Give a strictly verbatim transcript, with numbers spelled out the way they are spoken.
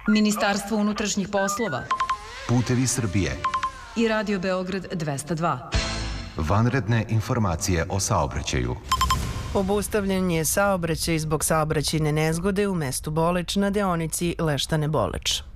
Ministarstvo unutrašnjih poslova, Putevi Srbije i Radio Beograd dvesta dva. Vanredne informacije o saobraćaju. Obustavljen je saobraćaj zbog saobraćajne nezgode u mestu Boleč na deonici Leštane-Boleč.